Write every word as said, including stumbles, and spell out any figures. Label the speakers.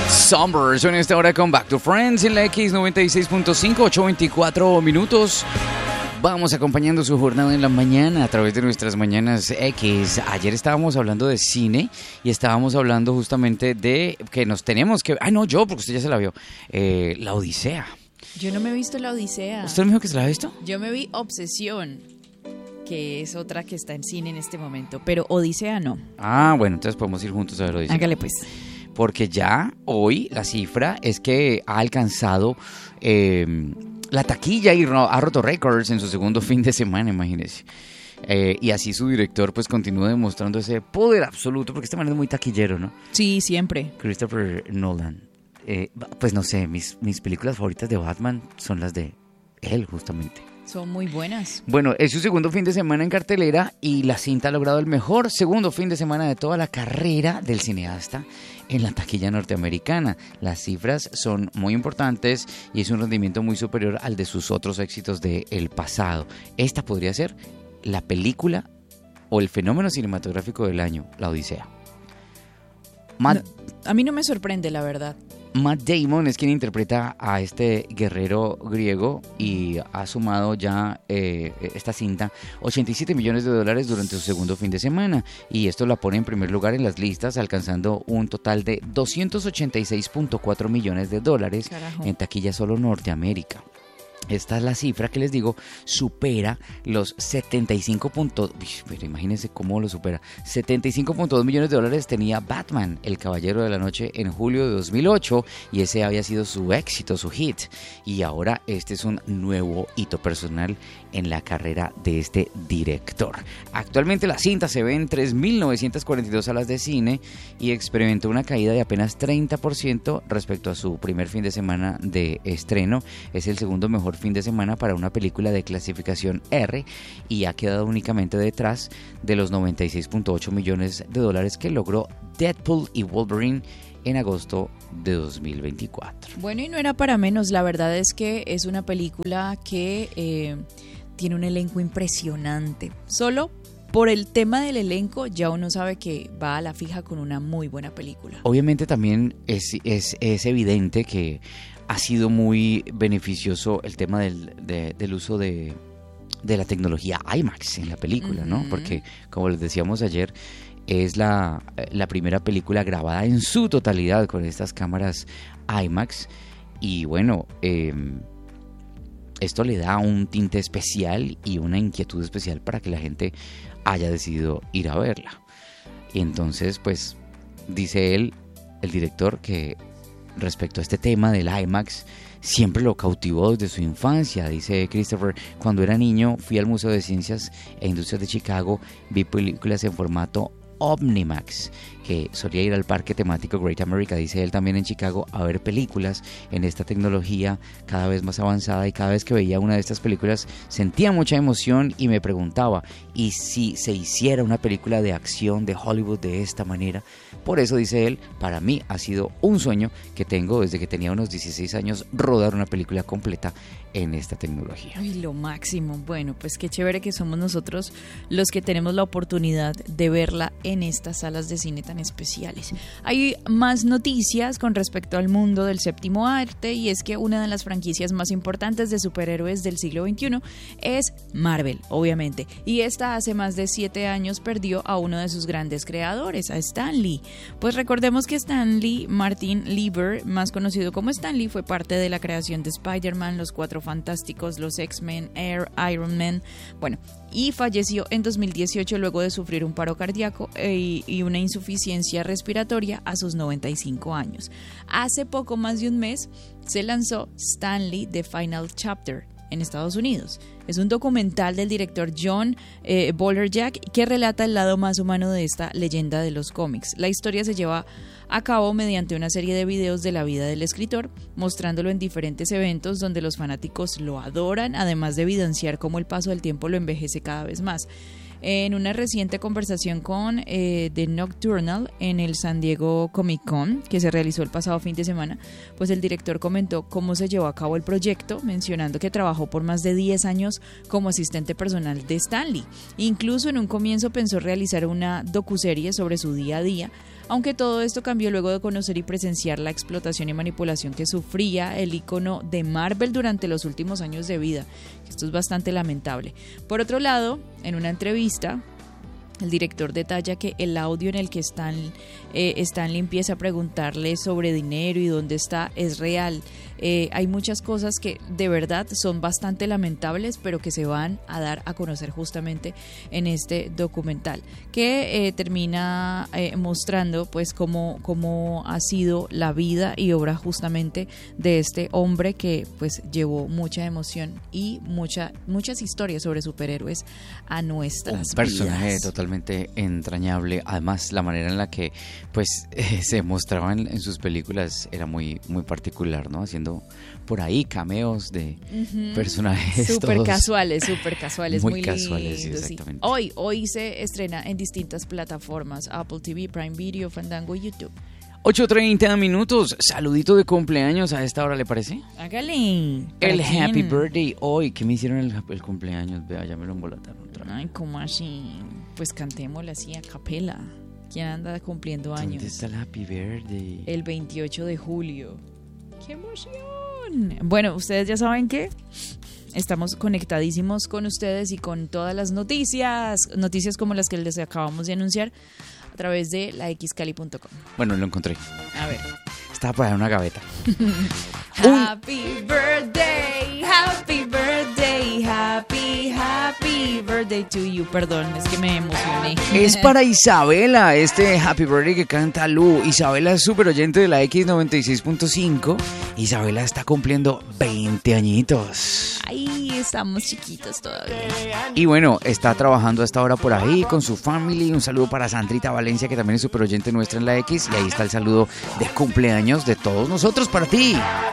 Speaker 1: Summers en esta hora con Back to Friends en la X noventa y seis punto cinco, ocho veinticuatro minutos. Vamos acompañando su jornada en la mañana a través de nuestras mañanas X. Ayer estábamos hablando de cine y estábamos hablando justamente de que nos tenemos que... Ay, no, yo, porque usted ya se la vio. Eh, la Odisea.
Speaker 2: Yo no me he visto La Odisea.
Speaker 1: ¿Usted me dijo que se la ha visto?
Speaker 2: Yo me vi Obsesión, que es otra que está en cine en este momento, pero Odisea no.
Speaker 1: Ah, bueno, entonces podemos ir juntos a ver Odisea.
Speaker 2: Hágale pues.
Speaker 1: Porque ya hoy la cifra es que ha alcanzado... Eh, la taquilla y ha roto récords en su segundo fin de semana, imagínese. Eh, y así su director pues continúa demostrando ese poder absoluto, porque este man es muy taquillero, ¿no?
Speaker 2: Sí, siempre.
Speaker 1: Christopher Nolan. Eh, pues no sé, mis, mis películas favoritas de Batman son las de él, justamente.
Speaker 2: Son muy buenas.
Speaker 1: Bueno, es su segundo fin de semana en cartelera y la cinta ha logrado el mejor segundo fin de semana de toda la carrera del cineasta en la taquilla norteamericana. Las cifras son muy importantes y es un rendimiento muy superior al de sus otros éxitos del pasado. Esta podría ser la película o el fenómeno cinematográfico del año, La Odisea. Matt,
Speaker 2: no, a mí no me sorprende, la verdad.
Speaker 1: Matt Damon es quien interpreta a este guerrero griego y ha sumado ya eh, esta cinta ochenta y siete millones de dólares durante su segundo fin de semana, y esto la pone en primer lugar en las listas, alcanzando un total de doscientos ochenta y seis punto cuatro millones de dólares. Carajo. En taquilla solo Norteamérica. Esta es la cifra que les digo, supera los setenta y cinco puntos, pero imagínense cómo lo supera, setenta y cinco punto dos millones de dólares tenía Batman, el Caballero de la Noche, en julio de dos mil ocho, y ese había sido su éxito, su hit, y ahora este es un nuevo hito personal en la carrera de este director. Actualmente la cinta se ve en tres mil novecientas cuarenta y dos salas de cine y experimentó una caída de apenas treinta por ciento respecto a su primer fin de semana de estreno. Es el segundo mejor fin de semana para una película de clasificación R y ha quedado únicamente detrás de los noventa y seis punto ocho millones de dólares que logró Deadpool y Wolverine en agosto de dos mil veinticuatro.
Speaker 2: Bueno, y no era para menos, la verdad es que es una película que eh, tiene un elenco impresionante. Solo por el tema del elenco ya uno sabe que va a la fija con una muy buena película.
Speaker 1: Obviamente también es, es, es evidente que ha sido muy beneficioso el tema del, de, del uso de, de la tecnología IMAX en la película, uh-huh. ¿no? Porque, como les decíamos ayer, es la, la primera película grabada en su totalidad con estas cámaras IMAX. Y bueno, eh, esto le da un tinte especial y una inquietud especial para que la gente haya decidido ir a verla. Y entonces, pues, dice él, el director, que respecto a este tema del IMAX, siempre lo cautivó desde su infancia. Dice Christopher: cuando era niño fui al Museo de Ciencias e Industrias de Chicago, vi películas en formato Omnimax, que solía ir al parque temático Great America, dice él, también en Chicago, a ver películas en esta tecnología cada vez más avanzada, y cada vez que veía una de estas películas sentía mucha emoción y me preguntaba, ¿y si se hiciera una película de acción de Hollywood de esta manera? Por eso, dice él, para mí ha sido un sueño que tengo desde que tenía unos dieciséis años, rodar una película completa en esta tecnología.
Speaker 2: Ay, lo máximo. Bueno, pues qué chévere que somos nosotros los que tenemos la oportunidad de verla en estas salas de cine tan especiales. Hay más noticias con respecto al mundo del séptimo arte, y es que una de las franquicias más importantes de superhéroes del siglo veintiuno es Marvel, obviamente, y esta hace más de siete años perdió a uno de sus grandes creadores, a Stan Lee. Pues recordemos que Stan Lee, Martin Lieber, más conocido como Stan Lee, fue parte de la creación de Spider-Man, los Cuatro Fantásticos, los X-Men, Air, Iron Man, bueno, y falleció en dos mil dieciocho luego de sufrir un paro cardíaco y, y una insuficiencia respiratoria a sus noventa y cinco años. Hace poco más de un mes se lanzó Stan Lee The Final Chapter en Estados Unidos. Es un documental del director John eh, Bolerjack que relata el lado más humano de esta leyenda de los cómics. La historia se lleva a cabo mediante una serie de videos de la vida del escritor, mostrándolo en diferentes eventos donde los fanáticos lo adoran, además de evidenciar cómo el paso del tiempo lo envejece cada vez más. En una reciente conversación con eh, The Nocturnal en el San Diego Comic Con, que se realizó el pasado fin de semana, pues el director comentó cómo se llevó a cabo el proyecto, mencionando que trabajó por más de diez años como asistente personal de Stan Lee. Incluso en un comienzo pensó realizar una docuserie sobre su día a día, aunque todo esto cambió luego de conocer y presenciar la explotación y manipulación que sufría el ícono de Marvel durante los últimos años de vida. Esto es bastante lamentable. Por otro lado, en una entrevista, el director detalla que el audio en el que Stan, eh, Stan Lee empieza a preguntarle sobre dinero y dónde está es real. Eh, hay muchas cosas que de verdad son bastante lamentables, pero que se van a dar a conocer justamente en este documental, que eh, termina eh, mostrando pues cómo, cómo ha sido la vida y obra justamente de este hombre que pues llevó mucha emoción y mucha, muchas historias sobre superhéroes a nuestras
Speaker 1: Un personaje
Speaker 2: vidas.
Speaker 1: Totalmente entrañable. Además, la manera en la que pues eh, se mostraba en, en sus películas era muy, muy particular, ¿no? Haciendo por ahí cameos de uh-huh. personajes
Speaker 2: súper casuales, súper casuales, muy, muy
Speaker 1: casuales,
Speaker 2: lindos,
Speaker 1: exactamente.
Speaker 2: Sí. Hoy, hoy se estrena en distintas plataformas: Apple T V, Prime Video, Fandango y YouTube.
Speaker 1: ocho treinta minutos, saludito de cumpleaños a esta hora, ¿le parece?
Speaker 2: Hágale.
Speaker 1: El Happy Birthday hoy, ¿qué me hicieron el, el cumpleaños? Vea, ya me lo embolataron otra vez.
Speaker 2: Ay, ¿cómo así? Pues cantémosle así a capela. ¿Quién anda cumpliendo años?
Speaker 1: ¿Dónde está el Happy Birthday?
Speaker 2: El veintiocho de julio. ¡Qué emoción! Bueno, ustedes ya saben que estamos conectadísimos con ustedes y con todas las noticias, noticias como las que les acabamos de anunciar a través de la x cali punto com.
Speaker 1: Bueno, lo encontré.
Speaker 2: A ver.
Speaker 1: Estaba por ahí en una gaveta.
Speaker 2: Happy birthday, happy birthday, happy, happy birthday to you. Perdón, es que me emocioné.
Speaker 1: Es para Isabela, este Happy Birthday que canta Lu. Isabela es súper oyente de la X noventa y seis punto cinco. Isabela está cumpliendo veinte añitos.
Speaker 2: Ay, estamos chiquitos todavía.
Speaker 1: Y bueno, está trabajando hasta ahora por ahí con su family. Un saludo para Sandrita Valencia, que también es súper oyente nuestra en la X. Y ahí está el saludo de cumpleaños de todos nosotros para ti.